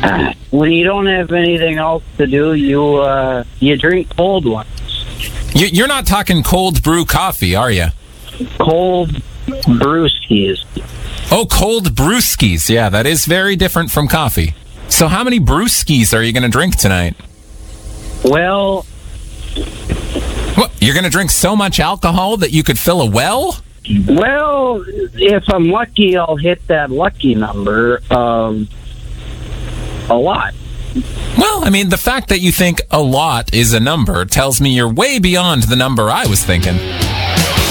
When you don't have anything else to do, you drink cold ones. You're not talking cold brew coffee, are you? Cold brewskis. Oh, cold brewskis. Yeah, that is very different from coffee. So how many brewskis are you going to drink tonight? Well... What, you're going to drink so much alcohol that you could fill a well? Well, if I'm lucky, I'll hit that lucky number of a lot. Well, I mean, the fact that you think a lot is a number tells me you're way beyond the number I was thinking.